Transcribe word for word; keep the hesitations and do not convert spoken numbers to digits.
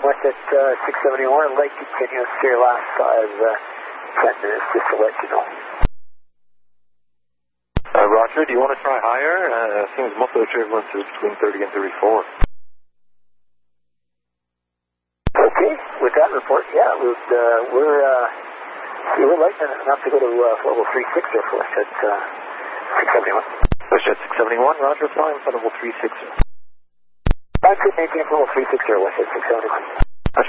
Westhead uh, six seventy-one, light continuous for your last five, uh, ten minutes, just to let you know. Uh, Roger, do you want to try higher? Uh, seems muffler turbulence is between thirty and thirty-four. Okay, with that report, yeah, we'd, uh, we're, uh, see, we're light enough to go to uh, level three six there for Westhead uh, six seventy-one. Westhead six seventy-one, Roger, flying for level three six. I could maintain for level three six there, Westhead six seventy-one.